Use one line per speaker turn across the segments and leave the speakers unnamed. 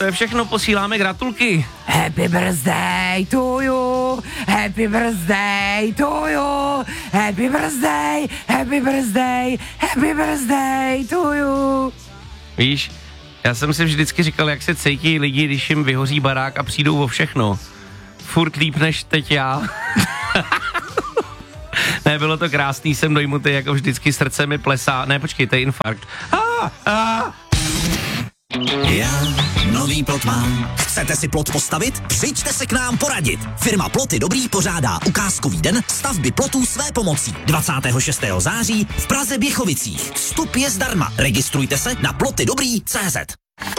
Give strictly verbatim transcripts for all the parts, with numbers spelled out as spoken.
to je všechno, posíláme gratulky.
Happy birthday to you, happy birthday to you, happy birthday, happy birthday, happy birthday to you.
Víš, já jsem si vždycky říkal, jak se cítí lidi, když jim vyhoří barák a přijdou o všechno. Furt líp než teď já. Ne, bylo to krásný, jsem dojmutý, jako vždycky srdce mi plesá. Ne, počkej, to je infarkt. Ah, ah.
Já nový plot mám. Chcete si plot postavit? Přijďte se k nám poradit. Firma Ploty Dobrý pořádá ukázkový den stavby plotů své pomocí. dvacátého šestého září v Praze Běchovicích. Vstup je zdarma. Registrujte se na ploty dobrý tečka cé zet.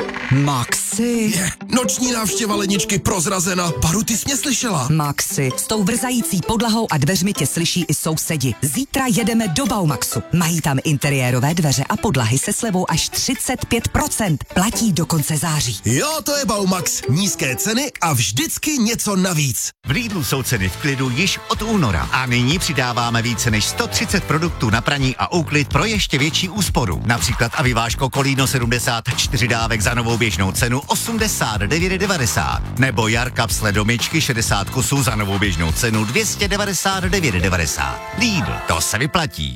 Maxi.
Je, noční návštěva ledničky prozrazena. Paru, ty jsi mě slyšela?
Maxi, s tou vrzající podlahou a dveřmi tě slyší i sousedi. Zítra jedeme do Baumaxu. Mají tam interiérové dveře a podlahy se slevou až třicet pět procent. Platí do konce září.
Jo, to je Baumax. Nízké ceny a vždycky něco navíc.
V Lidlu jsou ceny v klidu již od února a nyní přidáváme více než sto třicet produktů na praní a úklid pro ještě větší úsporu. Například avivážko Kolíno sedmdesát čtyři dávek za novou běžnou cenu osmdesát devět devadesát nebo Jarkap sledomičky šedesát kusů za novou běžnou cenu dvě stě devadesát devět devadesát. Lidl, to se vyplatí.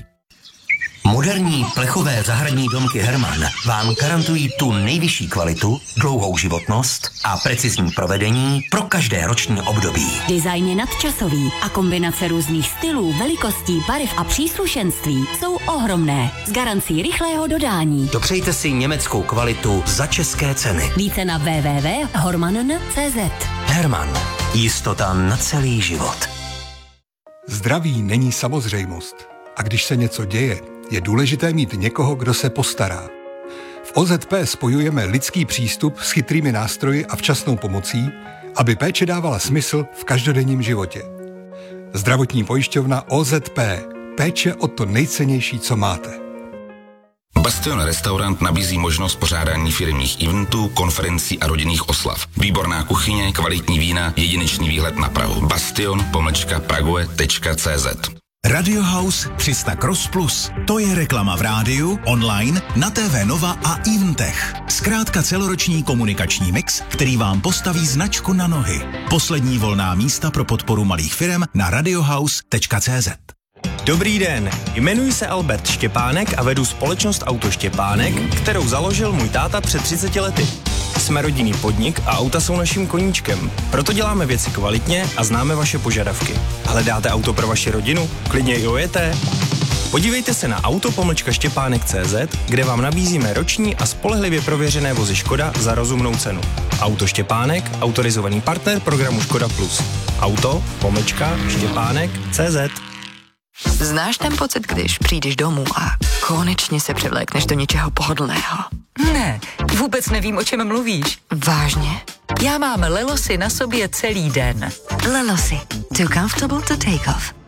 Moderní plechové zahradní domky Hermann vám garantují tu nejvyšší kvalitu, dlouhou životnost a precizní provedení pro každé roční období.
Design je nadčasový a kombinace různých stylů, velikostí, barev a příslušenství jsou ohromné. S garancí rychlého dodání.
Dopřejte si německou kvalitu za české ceny.
Více na w w w tečka hormann tečka cé zet.
Hermann. Jistota na celý život.
Zdraví není samozřejmost. A když se něco děje, je důležité mít někoho, kdo se postará. V O Z P spojujeme lidský přístup s chytrými nástroji a včasnou pomocí, aby péče dávala smysl v každodenním životě. Zdravotní pojišťovna O Z P. Péče o to nejcennější, co máte.
Bastion Restaurant nabízí možnost pořádání firemních eventů, konferencí a rodinných oslav. Výborná kuchyně, kvalitní vína, jedinečný výhled na Prahu. Bastion pomlčka prague tečka cé zet.
Radio House tři sta Cross Plus. To je reklama v rádiu, online, na T V Nova a Eventech. Zkrátka celoroční komunikační mix, který vám postaví značku na nohy. Poslední volná místa pro podporu malých firem na radiohouse tečka cé zet.
Dobrý den, jmenuji se Albert Štěpánek a vedu společnost Auto Štěpánek, kterou založil můj táta před třiceti lety. Jsme rodinný podnik a auta jsou naším koníčkem. Proto děláme věci kvalitně a známe vaše požadavky. Hledáte auto pro vaši rodinu? Klidně i ojeté? Podívejte se na auto pomlčka štěpánek tečka cé zet, kde vám nabízíme roční a spolehlivě prověřené vozy Škoda za rozumnou cenu. Auto Štěpánek, autorizovaný partner programu Škoda Plus. Auto pomlčka štěpánek tečka cé zet.
Znáš ten pocit, když přijdeš domů a konečně se převlékneš do něčeho pohodlného?
Ne, vůbec nevím, o čem mluvíš.
Vážně?
Já mám Lelosy na sobě celý den.
Lelosy. Too comfortable to take off.